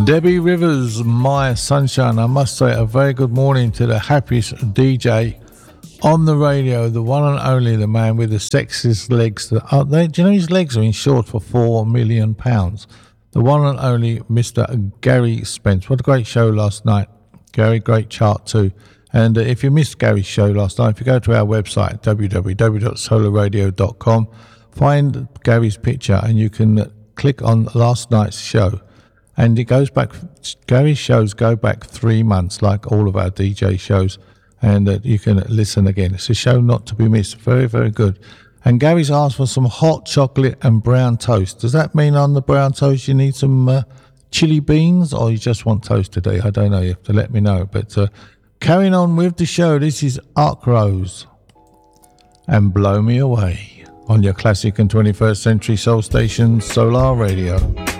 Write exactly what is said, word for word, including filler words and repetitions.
Debbie Rivers, My Sunshine. I must say a very good morning to the happiest D J on the radio, the one and only, the man with the sexiest legs. That are they, do you know his legs are insured for four million pounds? The one and only Mister Gary Spence. What a great show last night. Gary, great chart too. And uh, if you missed Gary's show last night, if you go to our website, w w w dot solar radio dot com, find Gary's picture and you can uh, click on last night's show. And it goes back, Gary's shows go back three months, like all of our D J shows, and uh, you can listen again. It's a show not to be missed. Very, very good. And Gary's asked for some hot chocolate and brown toast. Does that mean on the brown toast you need some uh, chili beans, or you just want toast today? I don't know. You have to let me know. But uh, carrying on with the show, this is Ark Rose and Blow Me Away on your classic and twenty-first century soul station, Solar Radio.